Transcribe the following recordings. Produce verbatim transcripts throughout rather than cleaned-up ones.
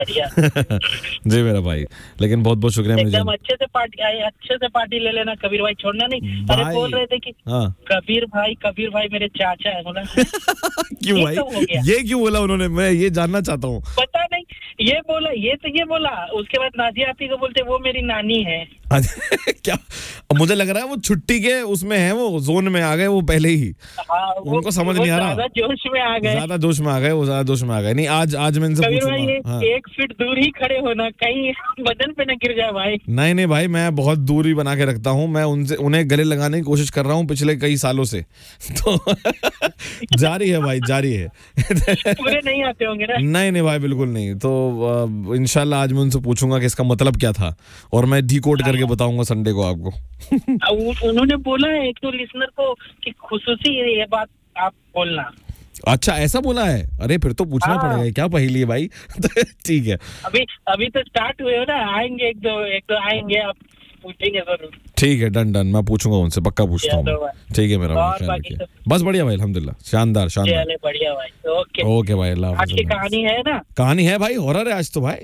बढ़िया। जी मेरा भाई, लेकिन बहुत बहुत शुक्रिया। एकदम अच्छे से पार्टी आए, अच्छे से पार्टी ले लेना कबीर भाई, छोड़ना नहीं। अरे बोल रहे थे कि हाँ। कबीर भाई कबीर भाई मेरे चाचा है, बोला क्यों भाई, ये क्यों बोला उन्होंने, मैं ये जानना चाहता हूँ। पता नहीं, ये बोला, ये तो ये बोला। उसके बाद नाजिया आपी को बोलते वो मेरी नानी है। क्या, मुझे लग रहा है वो छुट्टी के उसमें है, वो जोन में आ गए वो पहले ही। हाँ, उनको समझ नहीं आ रहा, ज्यादा जोश में आ गए, ज्यादा जोश में आ गए वो, ज्यादा जोश में आ गए। नहीं आज आज मैं इनसे पूछूंगा। हाँ। एक फीट दूर ही खड़े होना, कहीं बदन पे न गिर जाए भाई। नहीं नहीं भाई, मैं बहुत दूरी बना के रखता हूँ, मैं उनसे उन्हें गले लगाने की कोशिश कर रहा हूँ पिछले कई सालों से। तो जारी है भाई, जारी है। पूरे नहीं आते होंगे ना? नहीं नहीं भाई, बिल्कुल नहीं। तो इंशाल्लाह आज मैं उनसे पूछूंगा कि इसका मतलब क्या था, और मैं डी कोड करके बताऊंगा संडे को आपको। उन्होंने बोला है एक तो लिसनर को कि खुसूसी ये बात आप बोलना। अच्छा, ऐसा बोला है? अरे फिर तो पूछना हाँ। पड़ेगा, क्या पहेली है भाई। ठीक है, अभी अभी तो स्टार्ट हुए हो ना, आएंगे एक दो एक दो आएंगे, आप पूछेंगे जरूर। ठीक है, डन डन, मैं पूछूंगा उनसे, पक्का पूछता हूँ। ठीक है मेरा भाई, बस बढ़िया भाई, अल्हम्दुलिल्लाह, शानदार शानदार, बढ़िया भाई। ओके ओके भाई, अल्लाह हाफ़िज़। आज की कहानी है ना? कहानी है भाई, हॉरर है आज तो भाई।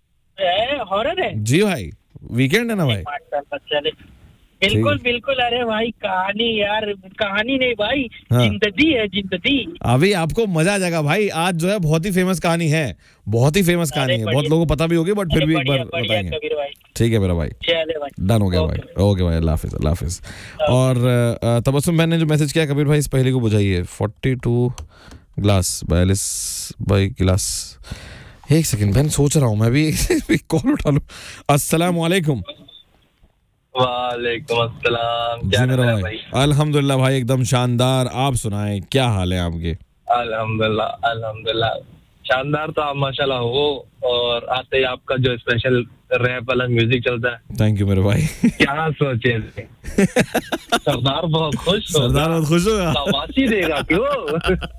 हॉरर है जी भाई, वीकेंड है ना भाई। बिल्कुल बिल्कुल। अरे भाई कहानी, यार कहानी नहीं भाई, हाँ। जिंदगी है, जिंदगी। अभी आपको मजा आ जाएगा भाई, आज जो है बहुत ही फेमस कहानी है, बहुत ही फेमस कहानी है, बहुत लोगों को पता भी होगी, बट फिर भी एक बार बताएंगे। ठीक है मेरा भाई, डन हो गया भाई। ओके भाई, अल्लाह हाफिज, अल्लाह हाफिज। और तबस्सुम बहन ने जो मैसेज किया, कबीर भाई इस पहले को बुझाइए। फोर्टी टू ग्लास, बयालीस बाई गिलास। एक सेकंड बहन, सोच रहा हूँ मैं भी, कॉल उठा लूं। अस्सलाम वालेकुम। वालेकुम अस्सलाम। जी मेरा भाई, भाई? अल्हम्दुलिल्लाह भाई, एकदम शानदार। आप सुनाएं, क्या हाल है आपके? अल्हम्दुलिल्लाह अल्हम्दुलिल्लाह, शानदार। तो आप माशाल्लाह हो, और आते ही आपका जो स्पेशल रैप वाला म्यूजिक चलता है। थैंक यू मेरे भाई। क्या सोचे सरदार बहुत खुश हो, सरदार बहुत खुश होगा, शाबाशी देगा क्यों?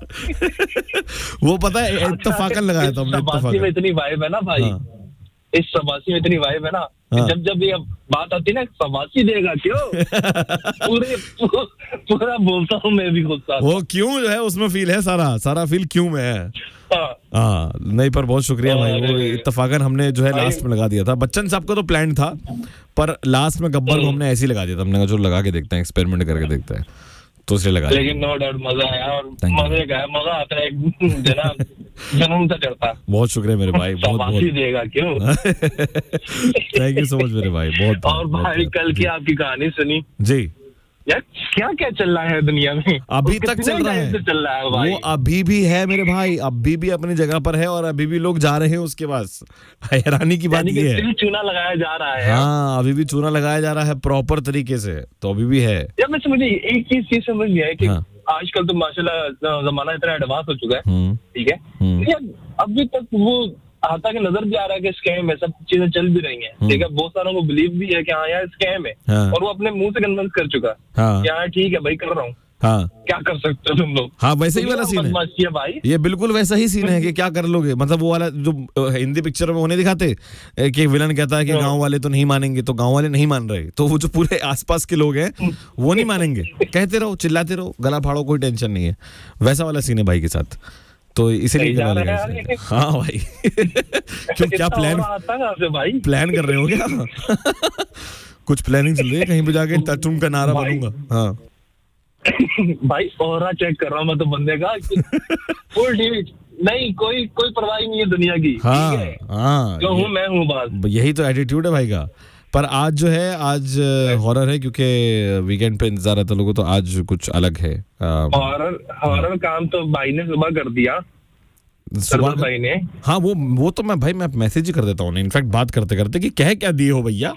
वो पता है इत्तेफाकन लगाया था हमने। शाबाशी में इतनी वाइब है ना भाई, हाँ। इस शाबाशी में इतनी वाइब है ना, हाँ। जब जब ये बात आती है ना, शाबाशी देगा क्यों, पूरे पूरा बोलता हूँ मैं भी गुस्सा। वो क्यों जो है उसमें फील है, सारा सारा फील क्यों में है। हाँ, हाँ नहीं, पर बहुत शुक्रिया भाई, वो इत्तेफाकन हमने जो है लास्ट में लगा दिया था। बच्चन साहब का तो प्लान था, पर लास्ट में गब्बर को हमने ऐसे ही लगा दिया था। हमने कहा जो लगा के देखते हैं, एक्सपेरिमेंट करके देखते हैं, तो इसलिए लगा। लेकिन नो डाउट मजा आया, और मजे का मजा आता है जनाब, जुनून से चढ़ता। बहुत शुक्रिया मेरे भाई, बहुत बहुत देगा क्यों। थैंक यू सो मच मेरे भाई, बहुत। और भाई कल की आपकी कहानी सुनी जी, यार, क्या क्या चल रहा है दुनिया में, अभी तक चल रहा है, चल रहा है भाई। वो अभी भी है मेरे भाई, अभी भी अपनी जगह पर है, और अभी भी लोग जा रहे हैं उसके पास। हैरानी की बात ये है, चूना लगाया जा रहा है। हाँ, अभी भी चूना लगाया जा रहा है प्रॉपर तरीके से, तो अभी भी है। यार मैं समझ एक चीज चीज समझ गया है कि हाँ। आजकल तो माशाल्लाह जमाना इतना एडवांस हो चुका है, ठीक है, अभी तक वो आता के नजर भी आ रहा है कि स्कैम है, सब चीजें चल भी रही हैं, ठीक है, बहुत सारों को बिलीव भी है कि हाँ यार स्कैम है, हाँ। और वो अपने मुंह से कन्विंस कर चुका है, हाँ। कि हाँ ठीक है भाई, कर रहा हूँ, हाँ। क्या कर सकते हो तुम लोग। हाँ, वैसे ही वाला सीन है भाई, ये बिल्कुल वैसा ही सीन है कि क्या कर लोगे, मतलब वो वाला जो हिंदी पिक्चर में उन्हें दिखाते कि विलन कहता है कि गांव वाले तो नहीं मानेंगे, तो गांव वाले नहीं मान रहे, तो वो जो पूरे आसपास के लोग हैं वो नहीं मानेंगे, कहते रहो, चिल्लाते रहो, गला फाड़ो, कोई टेंशन नहीं है। वैसा वाला सीन है भाई के साथ, तो इसीलिए हाँ भाई। क्यों, क्या प्लान भाई प्लान कर रहे हो क्या? कुछ प्लानिंग चल रही है, कहीं पे जाके तुम का नारा बनूंगा। हाँ भाई, ओरा चेक कर रहा हूँ मैं तो बंदे का, फुल टीवी नहीं, कोई कोई परवाह नहीं है दुनिया की। हाँ हाँ, जो हूँ मैं हूँ, बस यही तो एटीट्यूड है भाई का। पर आज जो है, आज हॉरर है, क्योंकि वीकेंड पे इंतजार रहता लोगों, तो आज कुछ अलग है। हॉरर हॉरर काम तो भाई ने सुबह कर दिया, सुबह भाई ने। हाँ, वो वो तो मैं भाई मैं मैसेज ही कर देता हूँ, इनफैक्ट बात करते करते कि कह क्या दिए हो भैया।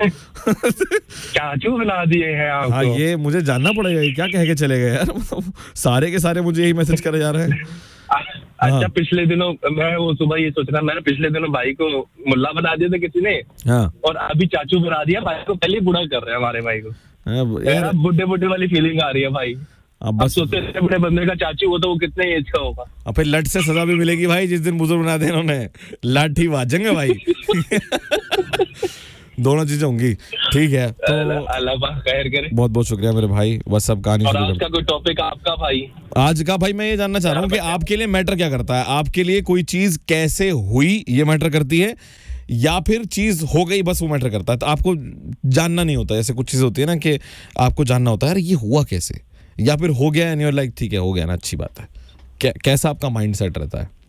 चाचू बना दिए हैं आपको। हाँ, ये मुझे जानना पड़ेगा, क्या कह के चले गए यार। सारे के सारे मुझे यही मैसेज करे जा रहे हैं। अच्छा, हाँ। पिछले दिनों मैं वो सुबह ये सोच रहा, मैंने पिछले दिनों भाई को मुल्ला बना दिया था किसी ने, हाँ। और अभी चाचू बना दिया, भाई को पहले बूढ़ा कर रहे हैं हमारे भाई को। हाँ, बुढ़े बुढ़े वाली फीलिंग आ रही है भाई। अब बस सोचते हैं बड़े बंदे का चाचू हो तो वो कितने एज का होगा। अब फिर लट से सजा भी मिलेगी भाई, जिस दिन बुजुर्ग बना दे इन्होंने, लाठी वाजेंगे भाई। दोनों चीजें होंगी, ठीक है। तो अल्लाह पाक खैर करे। बहुत बहुत शुक्रिया मेरे भाई, बस सब कहानी। और आज का कोई टॉपिक आपका भाई? आज का भाई मैं ये जानना चाह रहा हूँ कि आपके लिए मैटर क्या करता है, आपके लिए कोई चीज कैसे हुई ये मैटर करती है, या फिर चीज हो गई बस वो मैटर करता है? तो आपको जानना नहीं होता, ऐसे कुछ चीज होती है ना कि आपको जानना होता है यार ये हुआ कैसे, या फिर हो गया एंड यू आर लाइक ठीक है हो गया ना, अच्छी बात है। कै, कैसा आपका माइंड सेट रहता है?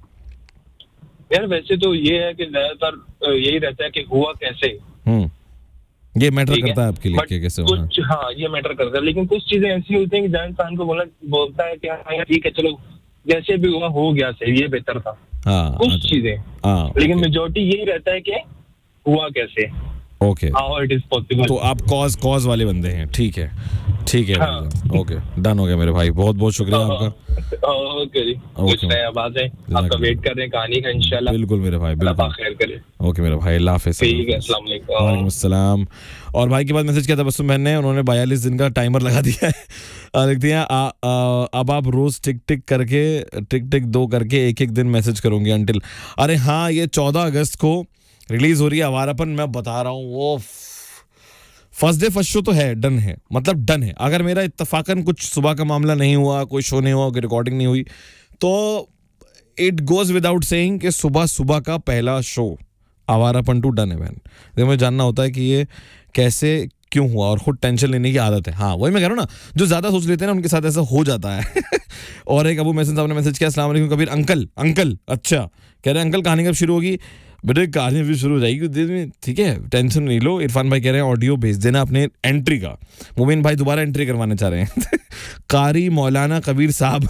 यार वैसे तो ये है कि ज्यादातर यही रहता है कि हुआ कैसे। हम्म ये मैटर करता है आपके लिए कि कैसे हुआ? कुछ हाँ ये मैटर करता है, लेकिन कुछ चीजें ऐसी होती हैं कि जहाँ इंसान को बोला बोलता है कि हाँ ठीक है चलो जैसे भी हुआ हो गया सही, ये बेहतर था। हाँ, कुछ अच्छा, चीजें हाँ, लेकिन मेजॉरिटी यही रहता है कि हुआ कैसे। Okay, how it is possible. तो आप कॉज कॉज वाले बंदे हैं, ठीक है ठीक है। हाँ। ओके डन हो गया मेरे भाई, बहुत बहुत शुक्रिया आपका। ओके जी, कुछ नया बात है, आपका वेट कर रहे हैं कहानी का इंशाल्लाह। बिल्कुल मेरे भाई, बिल्कुल खैर करे। ओके मेरे भाई, अल्लाह हाफिज़। ठीक है, अस्सलाम वालेकुम। वालेकुम अस्सलाम। और भाई के बाद मैसेज किया था बसुम बहन ने, उन्होंने बयालीस दिन का टाइमर लगा दिया है, लिख दिया आ, आ, अब आप रोज टिक टिक करके टिक टिक दो करके एक एक दिन मैसेज करूंगी अंटिल। अरे हाँ, ये चौदह अगस्त को रिलीज हो रही है आवारापन, मैं बता रहा हूँ वो फर्स्ट डे फर्स्ट शो तो है, डन है, मतलब डन है। अगर मेरा इत्तफाकन कुछ सुबह का मामला नहीं हुआ, कोई शो नहीं हुआ, कोई रिकॉर्डिंग नहीं हुई, तो इट गोज विदाउट सेइंग कि सुबह सुबह का पहला शो आवारापन टू डन है बहन। देखो मुझे जानना होता है कि ये कैसे क्यों हुआ, और खुद टेंशन लेने की आदत है। हाँ वही मैं कह रहा हूँ ना, जो ज्यादा सोच लेते हैं ना उनके साथ ऐसा हो जाता है। और एक अबू महसन साहब ने मैसेज किया, अस्सलाम वालेकुम कबीर अंकल। अंकल अच्छा कह रहे हैं अंकल कहानी कब शुरू होगी? बेटे कहानी भी शुरू हो जाएगी, ठीक है टेंशन नहीं लो। इरफान भाई कह रहे हैं ऑडियो भेज देना अपने एंट्री का। मुबीन भाई दोबारा एंट्री करवाना चाह रहे हैं। कारी मौलाना कबीर साहब।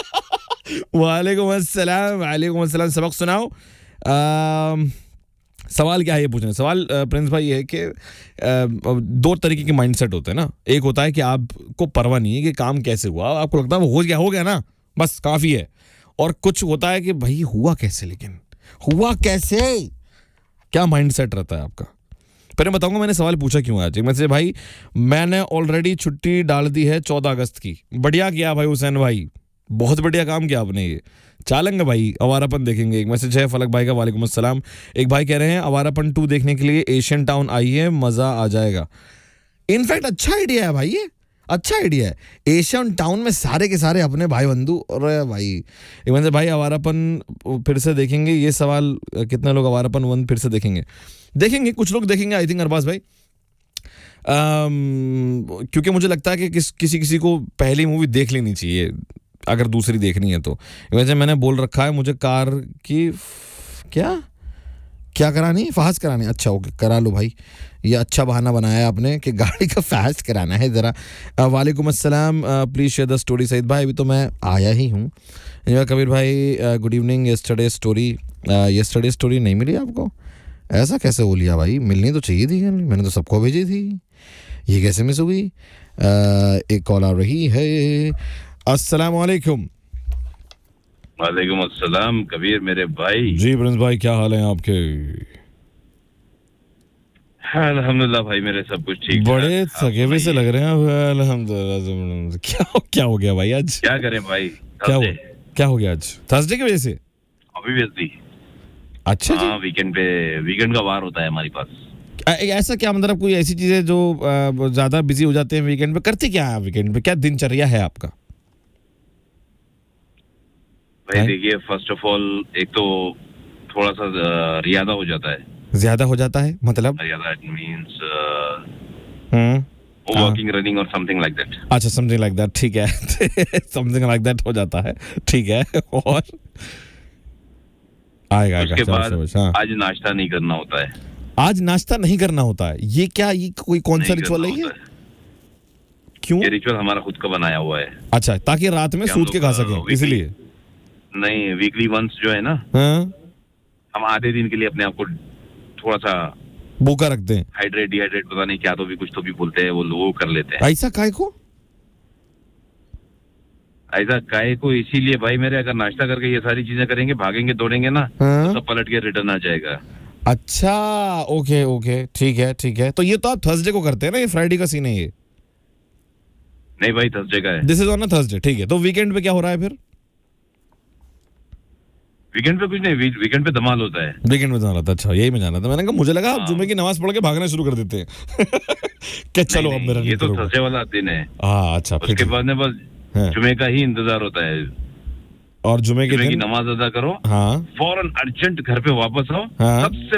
वालेकुम अस्सलाम। वालेकुम अस्सलाम। सबक सुनाओ। आ, सवाल क्या है ये पूछना? सवाल प्रिंस भाई ये है कि दो तरीके के माइंडसेट होते हैं ना। एक होता है कि आपको परवाह नहीं है कि काम कैसे हुआ, आपको लगता है वो हो गया हो गया ना बस काफी है। और कुछ होता है कि भाई हुआ कैसे, लेकिन हुआ कैसे, क्या माइंडसेट रहता है आपका? पहले बताऊंगा मैंने सवाल पूछा क्यों आज। मैं से भाई मैंने ऑलरेडी छुट्टी डाल दी है चौदह अगस्त की। बढ़िया किया भाई हुसैन भाई, बहुत बढ़िया काम किया आपने। ये चालेंगे भाई, आवारापन देखेंगे। एक मैसेज है फलक भाई का, वालेकुम अस्सलाम। एक भाई कह रहे हैं आवारापन टू देखने के लिए एशियन टाउन आइए, मजा आ जाएगा। इनफैक्ट अच्छा आइडिया है भाई, ये अच्छा आइडिया है। एशियन टाउन में सारे के सारे अपने भाई बंधु। और भाई एक मैसेज भाई आवारापन फिर से देखेंगे, ये सवाल कितने लोग आवारापन वन फिर से देखेंगे? देखेंगे कुछ लोग देखेंगे आई थिंक अरबाज भाई, क्योंकि मुझे लगता है कि किस किसी किसी को पहली मूवी देख लेनी चाहिए अगर दूसरी देखनी है तो। वैसे मैंने बोल रखा है मुझे कार की क्या क्या करानी है, फास्ट करानी है। अच्छा ओके करा लो भाई, ये अच्छा बहाना बनाया आपने कि गाड़ी का फास्ट कराना है ज़रा। वालेकुम अस्सलाम। Please share the story. Saeed भाई अभी तो मैं आया ही हूँ। कबीर भाई good evening. Yesterday story yesterday story नहीं मिली आपको? ऐसा कैसे हो लिया भाई, मिलनी तो चाहिए थी, मैंने तो सबको भेजी थी, ये कैसे मिस हो गई? एक कॉल आ रही है। अस्सलाम वालेकुम। वालेकुम अस्सलाम कबीर मेरे भाई। जी प्रिंस भाई क्या हाल है आपके? हाँ अल्हम्दुलिल्लाह भाई मेरे सब कुछ ठीक। बड़े थके हुए से लग रहे हैं। अल्हम्दुलिल्लाह। क्या क्या हो गया भाई आज? क्या करें भाई, क्या हो क्या हो गया आज? थर्सडे की वजह से? ऑब्वियसली। अच्छा जी, वीकेंड पे वीकेंड का वार होता है हमारे पास। ऐसा क्या मतलब कोई ऐसी चीजें जो ज्यादा बिजी हो जाते हैं वीकेंड पे? करते क्या है वीकेंड पे, क्या दिनचर्या है आपका? भाई देखिए फर्स्ट ऑफ ऑल एक तो थोड़ा सा रियादा हो जाता है। ज्यादा हो जाता है मतलब? रियादा it means hmm walking running और समथिंग लाइक दैट। अच्छा समथिंग लाइक दैट, ठीक है। समथिंग लाइक दैट हो जाता है, ठीक है। और आएगा उसके बाद हाँ। आज नाश्ता नहीं करना होता है। आज नाश्ता नहीं करना होता है? ये क्या, ये कोई कौन सा रिचुअल है ये? क्यों? ये रिचुअल हमारा खुद का बनाया हुआ है। अच्छा ताकि रात में सूत के खा सकें इसलिए? नहीं, वीकली वंस जो है ना, हाँ? हम आधे दिन के लिए अपने आप को थोड़ा सा भूखा रखते हैं, हाइड्रेट डिहाइड्रेट पता नहीं क्या तो भी कुछ तो भी बोलते हैं, वो लोग कर लेते हैं। ऐसा काय को? ऐसा काय को इसीलिए भाई मेरे, अगर नाश्ता करके ये सारी चीजें करेंगे, भागेंगे दौड़ेंगे ना, हाँ? तो सब पलट के रिटर्न आ जाएगा। अच्छा ओके ओके ठीक है ठीक है। तो ये तो आप थर्सडे को करते हैं ना, ये फ्राइडे का सीन है ये? नहीं भाई थर्सडे का है। This is on a Thursday, ठीक है। तो वीकेंड पे क्या हो रहा है फिर? वीकेंड पे कुछ नहीं, वी, वीकेंड पे धमाल होता है। वीकेंड में जाना था, अच्छा यही मैं जाना था। मैंने कहा मुझे लगा आप जुमे की नमाज पढ़ के भागना शुरू कर देते हैं क्या चलो अब मेरा ये तो थर्सडे वाला दिन है। हाँ अच्छा, उसके बाद में बस जुमे का ही इंतजार होता है। और जुमे के दिन की नमाज अदा करो, हाँ फौरन अर्जेंट घर पे वापस आओ, हाँ? सबसे